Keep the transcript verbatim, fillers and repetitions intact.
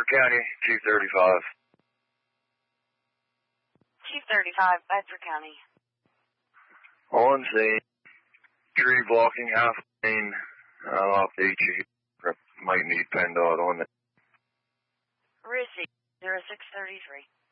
Bedford County, Chief thirty-five. Chief thirty-five, Bedford County. On scene. Tree blocking half lane. I'll update you. Might need PennDOT on it. Receive zero six thirty-three.